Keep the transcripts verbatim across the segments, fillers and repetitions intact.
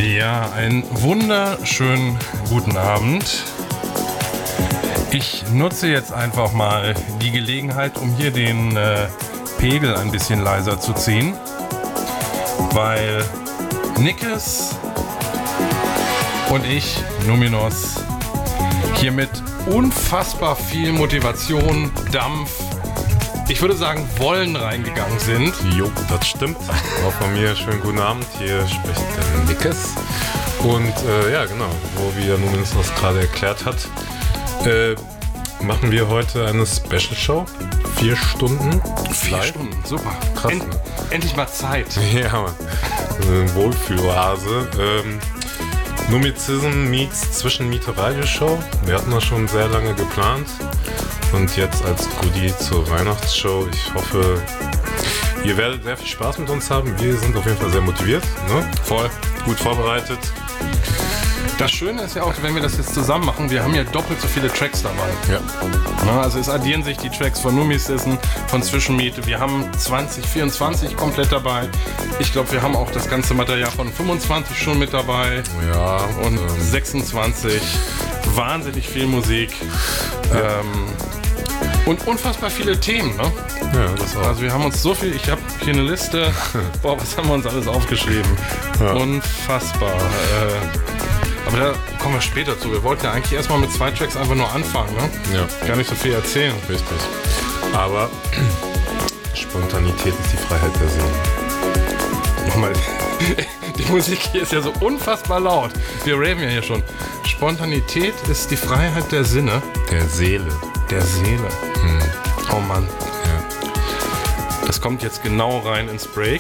Ja, einen wunderschönen guten Abend. Ich nutze jetzt einfach mal die Gelegenheit, um hier den äh, Pegel ein bisschen leiser zu ziehen, weil Nickes und ich, Numinos, hier mit unfassbar viel Motivation, Dampf, ich würde sagen Wollen reingegangen sind. Jo, das stimmt. Auch von mir schönen guten Abend. Hier spricht der Nickes. Und äh, ja, genau, wo wir Numinos das gerade erklärt hat, äh, machen wir heute eine Special Show. Vier Stunden. Vier live. Stunden, super. Krass. End, ne? Endlich mal Zeit. Ja, Mann. Eine Wohlfühloase. Ähm, Numizism meets Zwischenmiete-Radioshow. Wir hatten das schon sehr lange geplant. Und jetzt als Goodie zur Weihnachtsshow. Ich hoffe, ihr werdet sehr viel Spaß mit uns haben. Wir sind auf jeden Fall sehr motiviert. Ne? Voll. Gut vorbereitet. Das Schöne ist ja auch, wenn wir das jetzt zusammen machen, wir haben ja doppelt so viele Tracks dabei. Ja. Na, also es addieren sich die Tracks von Numizism, von Zwischenmiete. Wir haben zwanzig vierundzwanzig komplett dabei. Ich glaube, wir haben auch das ganze Material von fünfundzwanzig schon mit dabei. Ja. Und ähm, sechsundzwanzig. Wahnsinnig viel Musik. Ja. Ähm, und unfassbar viele Themen, ne? Ja, das auch. Also wir haben uns so viel, ich habe hier eine Liste, boah, was haben wir uns alles aufgeschrieben? Ja. Unfassbar. Äh, aber da kommen wir später zu. Wir wollten ja eigentlich erstmal mit zwei Tracks einfach nur anfangen, ne? Ja. Gar nicht so viel erzählen. Richtig. Aber Spontanität ist die Freiheit der Seele. Nochmal, die Musik hier ist ja so unfassbar laut. Wir raven ja hier schon. Spontanität ist die Freiheit der Sinne. Der Seele. Der Seele. Hm. Oh Mann. Ja. Das kommt jetzt genau rein ins Break.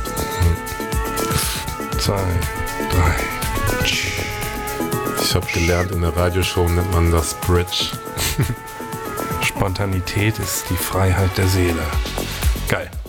Hm. Zwei, drei. Ich habe gelernt, in der Radioshow nennt man das Bridge. Spontanität ist die Freiheit der Seele. Geil.